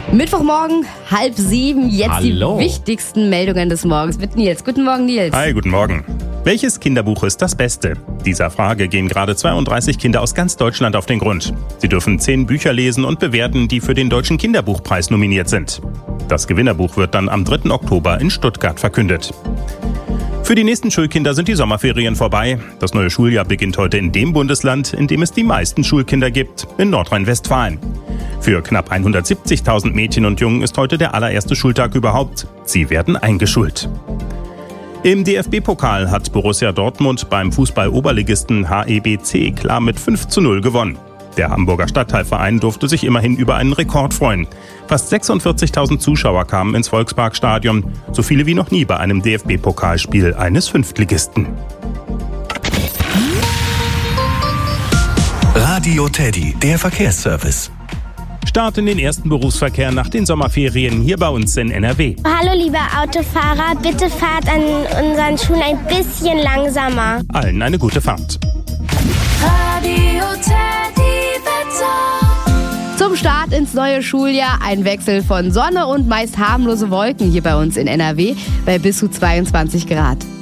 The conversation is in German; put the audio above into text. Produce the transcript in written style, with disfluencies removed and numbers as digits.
Mittwochmorgen, 6:30, jetzt Hallo. Die wichtigsten Meldungen des Morgens mit Nils. Guten Morgen, Nils. Hi, guten Morgen. Welches Kinderbuch ist das Beste? Dieser Frage gehen gerade 32 Kinder aus ganz Deutschland auf den Grund. Sie dürfen 10 Bücher lesen und bewerten, die für den Deutschen Kinderbuchpreis nominiert sind. Das Gewinnerbuch wird dann am 3. Oktober in Stuttgart verkündet. Für die nächsten Schulkinder sind die Sommerferien vorbei. Das neue Schuljahr beginnt heute in dem Bundesland, in dem es die meisten Schulkinder gibt, in Nordrhein-Westfalen. Für knapp 170.000 Mädchen und Jungen ist heute der allererste Schultag überhaupt. Sie werden eingeschult. Im DFB-Pokal hat Borussia Dortmund beim Fußball-Oberligisten HEBC klar mit 5:0 gewonnen. Der Hamburger Stadtteilverein durfte sich immerhin über einen Rekord freuen. Fast 46.000 Zuschauer kamen ins Volksparkstadion, so viele wie noch nie bei einem DFB-Pokalspiel eines Fünftligisten. Radio Teddy, der Verkehrsservice. Start in den ersten Berufsverkehr nach den Sommerferien hier bei uns in NRW. Hallo liebe Autofahrer, bitte fahrt an unseren Schulen ein bisschen langsamer. Allen eine gute Fahrt. Radio Teddy Wetter. Zum Start ins neue Schuljahr ein Wechsel von Sonne und meist harmlose Wolken hier bei uns in NRW bei bis zu 22 Grad.